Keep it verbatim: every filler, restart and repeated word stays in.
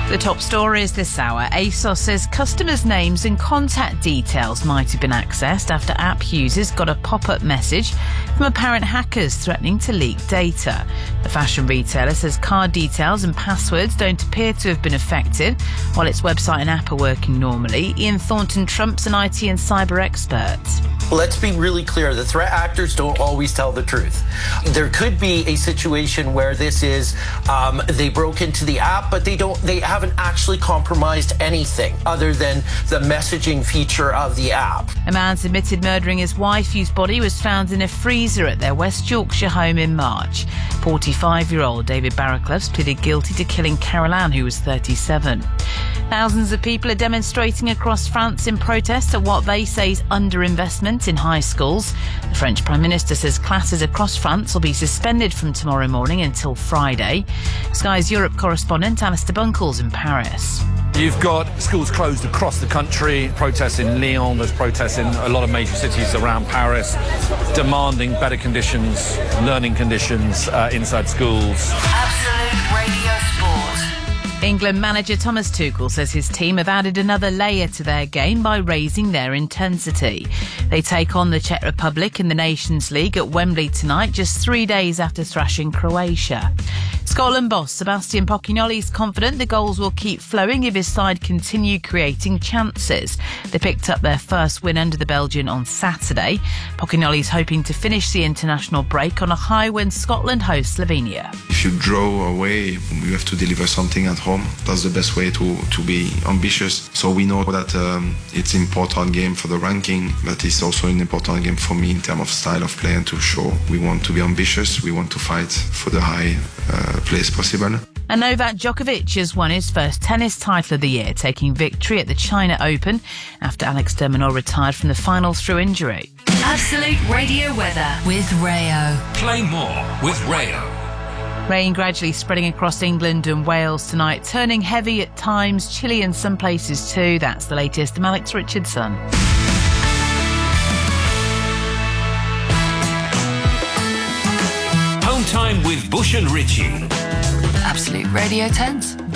The top stories this hour. ASOS says customers' names and contact details might have been accessed after app users got a pop-up message from apparent hackers threatening to leak data. The fashion retailer says card details and passwords don't appear to have been affected, while its website and app are working normally. Ian Thornton Trump's an I T and cyber expert. Let's be really clear. The threat actors don't always tell the truth. There could be a situation where this is um, they broke into the app, but they don't. They haven't actually compromised anything other than the messaging feature of the app. A man's admitted murdering his wife, whose body was found in a freezer at their West Yorkshire home in March. forty-five-year-old David Barraclough pleaded guilty to killing Carol Ann, who was thirty-seven. Thousands of people are demonstrating across France in protest at what they say is underinvestment in high schools. The French Prime Minister says classes across France will be suspended from tomorrow morning until Friday. Sky's Europe correspondent Alistair Bunkles in Paris. You've got schools closed across the country, protests in Lyon, there's protests in a lot of major cities around Paris, demanding better conditions, learning conditions uh, inside schools. Absolute Radio Sport. England manager Thomas Tuchel says his team have added another layer to their game by raising their intensity. They take on the Czech Republic in the Nations League at Wembley tonight, just three days after thrashing Croatia. Scotland boss Sebastian Pochettino is confident the goals will keep flowing if his side continue creating chances. They picked up their first win under the Belgian on Saturday. Pochettino is hoping to finish the international break on a high when Scotland hosts Slovenia. If you draw away, you have to deliver something at home. That's the best way to, to be ambitious. So we know that um, it's an important game for the ranking, but it's also an important game for me in terms of style of play and to show we want to be ambitious, we want to fight for the high uh, place possible. And Novak Djokovic has won his first tennis title of the year, taking victory at the China Open after Alex de Minaur retired from the finals through injury. Absolute Radio weather with Rayo. Play more with Rayo. Rain gradually spreading across England and Wales tonight, turning heavy at times, chilly in some places too. That's the latest. I'm Alex Richardson. Home time with Bush and Ritchie. Absolute Radio tens.